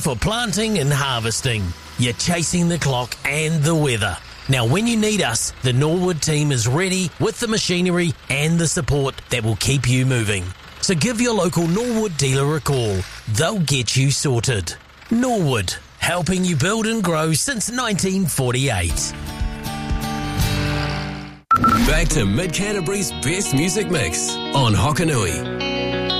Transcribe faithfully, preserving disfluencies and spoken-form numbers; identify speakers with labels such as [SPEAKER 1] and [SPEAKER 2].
[SPEAKER 1] for planting and harvesting. You're chasing the clock and the weather. Now, when you need us, the Norwood team is ready with the machinery and the support that will keep you moving. So give your local Norwood dealer a call. They'll get you sorted. Norwood, helping you build and grow since nineteen forty-eight.
[SPEAKER 2] Back to Mid Canterbury's best music mix on Hokanui.